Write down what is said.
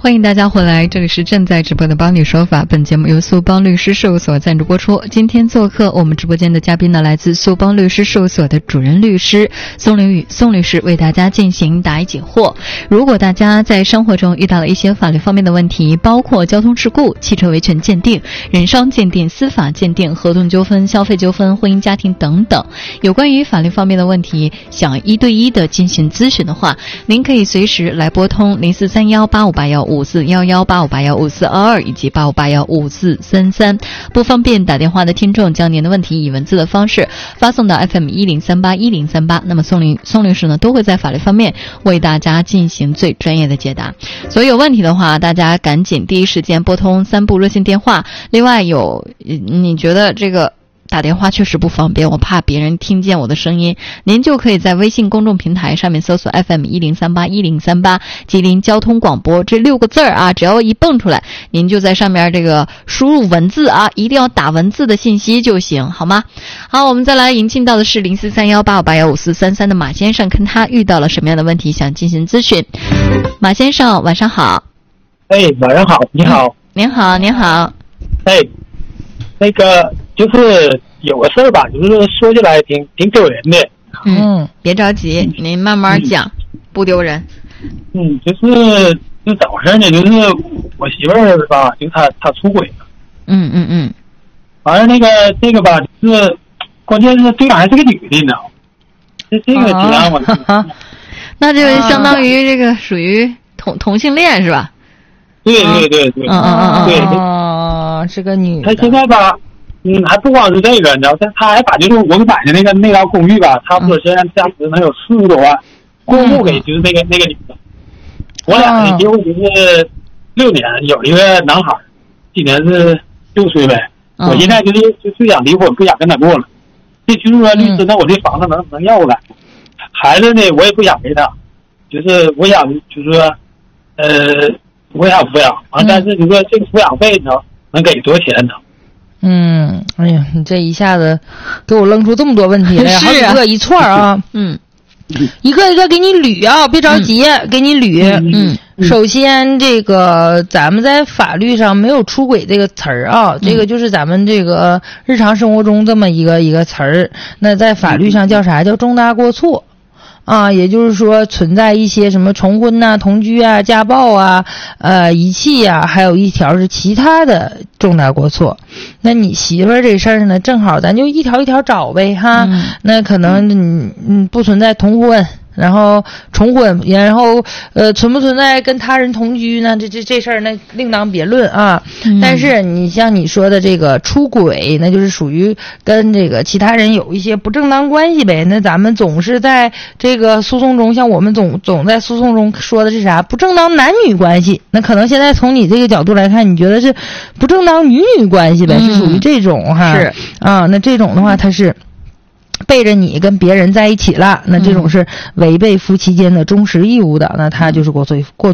欢迎大家回来，这里是正在直播的帮你说法。本节目由苏邦律师事务所赞助播出。今天做客我们直播间的嘉宾呢，来自苏邦律师事务所的主任律师宋凌宇宋律师，为大家进行答疑解惑。如果大家在生活中遇到了一些法律方面的问题，包括交通事故、汽车维权鉴定、人伤鉴定、司法鉴定、合同纠纷、消费纠纷、婚姻家庭等等，有关于法律方面的问题，想一对一的进行咨询的话，您可以随时来拨通04318581541185815422以及85815433。不方便打电话的听众，将您的问题以文字的方式发送到 FM10381038，那么宋律师呢都会在法律方面为大家进行最专业的解答。所以有问题的话，大家赶紧第一时间拨通3部热线电话。另外你觉得这个打电话确实不方便，我怕别人听见我的声音，您就可以在微信公众平台上面搜索 FM10381038 吉林交通广播这6个字啊，只要一蹦出来，您就在上面这个输入文字啊，一定要打文字的信息就行，好吗？好，我们再来引进到的是043185815433的马先生，看他遇到了什么样的问题想进行咨询。马先生晚上好。 晚上好，你好。 您好。 那个就是有个事儿吧，就是说起来挺丢人的。 别着急，您慢慢讲，不丢人。 就是怎么回事呢？就是我媳妇儿吧，就她出轨了。完了这个吧，就是关键是对方还是个女的呢。这个挺让我那就相当于这个属于同性恋是吧？ 对。 是个女的。 她现在吧，还不光是这个，你知道，她还把就是我们买的那套公寓吧，差不多现在价值能有40多万，过户给就是那个女的。我俩呢结婚就是6年，有一个男孩，今年是6岁呗。我现在就想离婚，不想跟他过了。这就是说律师，那我这房子能要过来？孩子呢，我也不想给他，就是我想就是说，我想抚养，但是你说这个抚养费能给多少钱呢？ 哎呀，你这一下子给我扔出这么多问题来，好几个一串啊。一个一个给你捋啊，别着急，给你捋。首先这个咱们在法律上没有出轨这个词儿啊，这个就是咱们这个日常生活中这么一个词儿，那在法律上叫啥？叫重大过错。也就是说存在一些什么重婚呐、同居啊、家暴啊、遗弃啊，还有一条是其他的重大过错。那你媳妇儿这事儿呢，正好咱就一条一条找呗哈。那可能不存在同婚，然后重婚，然后存不存在跟他人同居呢？这事儿那另当别论啊。但是你像你说的这个出轨，那就是属于跟这个其他人有一些不正当关系呗。那咱们总是在这个诉讼中，像我们总在诉讼中说的是啥？不正当男女关系。那可能现在从你这个角度来看，你觉得是不正当女女关系呗？是属于这种哈。是啊，那这种的话，它是背着你跟别人在一起了，那这种是违背夫妻间的忠实义务的，那他就是过